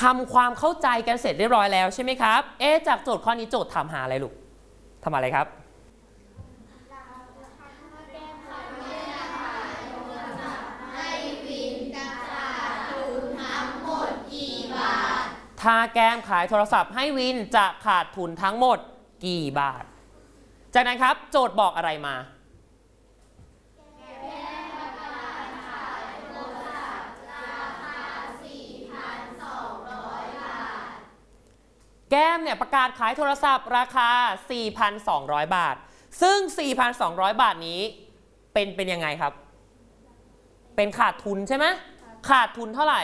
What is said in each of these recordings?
ทำความเข้าใจกันเสร็จเรียบร้อยแล้วใช่ไหมครับจากโจทย์ข้อนี้โจทย์ถามหาอะไรลูกทำอะไรครับถ้าแก้มขายโทรศัพท์ให้วินจะขาดทุนทั้งหมดกี่บาทจากนั้นครับโจทย์บอกอะไรมาแก้มเนี่ยประกาศขายโทรศัพท์ราคา 4,200 บาทซึ่ง 4,200 บาทนี้เป็นยังไงครับเป็นขาดทุนใช่ไหมขาดทุนเท่าไหร่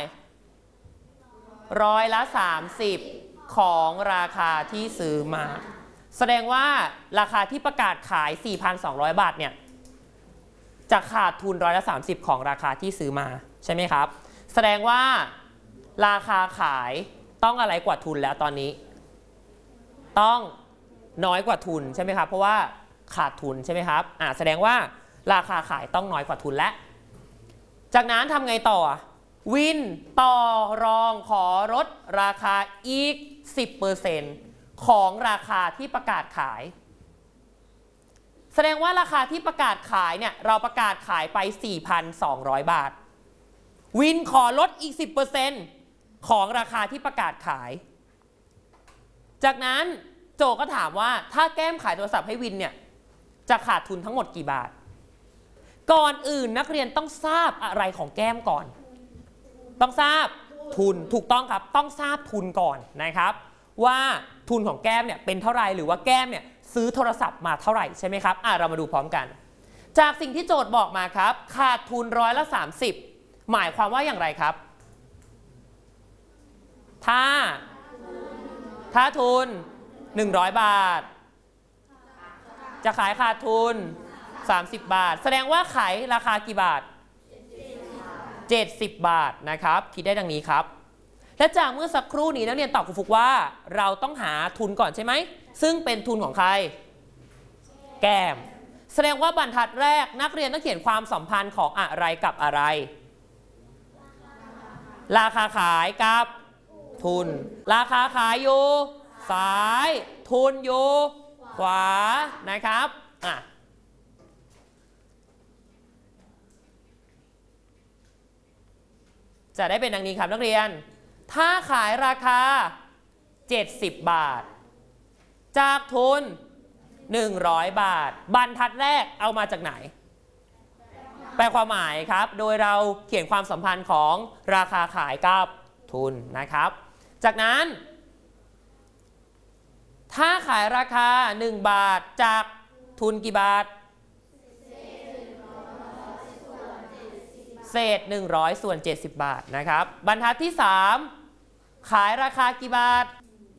30%ของราคาที่ซื้อมาแสดงว่าราคาที่ประกาศขาย 4,200 บาทเนี่ยจะขาดทุน30%ของราคาที่ซื้อมาใช่ไหมครับแสดงว่าราคาขายต้องอะไรกว่าทุนแล้วตอนนี้ต้องน้อยกว่าทุนใช่ไหมครับเพราะว่าขาดทุนใช่ไหมครับแสดงว่าราคาขายต้องน้อยกว่าทุนและจากนั้นทำไงต่อวินต่อรองขอลดราคาอีก 10% ของราคาที่ประกาศขายแสดงว่าราคาที่ประกาศขายเนี่ยเราประกาศขายไป 4,200 บาทวินขอลดอีก 10% ของราคาที่ประกาศขายจากนั้นโจก็ถามว่าถ้าแก้มขายโทรศัพท์ให้วินเนี่ยจะขาดทุนทั้งหมดกี่บาทก่อนอื่นนักเรียนต้องทราบอะไรของแก้มก่อนต้องทราบทุนถูกต้องครับต้องทราบทุนก่อนนะครับว่าทุนของแก้มเนี่ยเป็นเท่าไหร่หรือว่าแก้มเนี่ยซื้อโทรศัพท์มาเท่าไหร่ใช่ไหมครับเรามาดูพร้อมกันจากสิ่งที่โจทย์บอกมาครับขาดทุน30%หมายความว่าอย่างไรครับถ้าทุน100 บาทจะขายขาดทุน30 บาทแสดงว่าขายราคากี่บาท70 บาทนะครับคิดได้ดังนี้ครับและจากเมื่อสักครู่นี้นักเรียนตอบครูฟุกว่าเราต้องหาทุนก่อนใช่ไหมซึ่งเป็นทุนของใครแก้มแสดงว่าบรรทัดแรกนักเรียนต้องเขียนความสัมพันธ์ของอะไรกับอะไรราคาขายกับทุนราคาขายอยู่ซ้ายทุนอยู่ขวานะครับจะได้เป็นดังนี้ครับนักเรียนถ้าขายราคา70 บาทจากทุน100 บาทบรรทัดแรกเอามาจากไหนแปลความหมายครับโดยเราเขียนความสัมพันธ์ของราคาขายกับทุนนะครับจากนั้นถ้าขายราคา1 บาทจากทุนกี่บาทเศษ100ส่วน70 บาทนะครับบรรทัดที่3ขายราคากี่บาท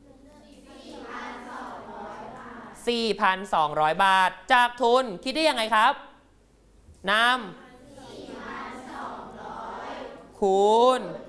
4,200 บาทจากทุนคิดได้ยังไงครับนำคูณ